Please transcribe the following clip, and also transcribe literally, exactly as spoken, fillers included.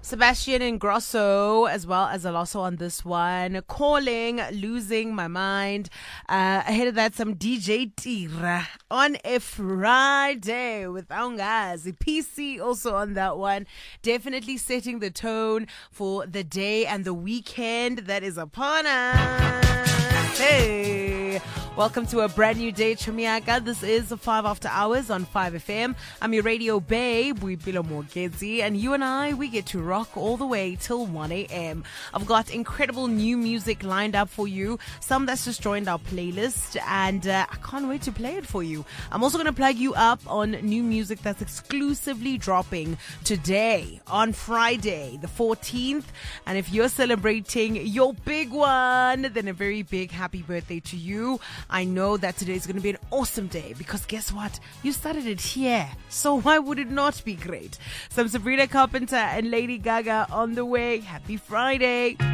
Sebastian Ingrosso, as well as Aloso on this one. Calling, Losing My Mind. Uh, ahead of that, some D J Tira on a Friday with Aungazi. P C also on that one. Definitely setting the tone for the day and the weekend that is upon us. Hey, welcome to a brand new day, Chumiaka. This is five After Hours on five F M. I'm your radio babe, Boipelo Morgezi, and you and I, we get to rock all the way till one a.m. I've got incredible new music lined up for you, some that's just joined our playlist, and uh, I can't wait to play it for you. I'm also going to plug you up on new music that's exclusively dropping today on Friday, the fourteenth, and if you're celebrating your big one, then a very big happy birthday to you. I know that today is going to be an awesome day because guess what? You started it here. So why would it not be great? Some Sabrina Carpenter and Lady Gaga on the way. Happy Friday.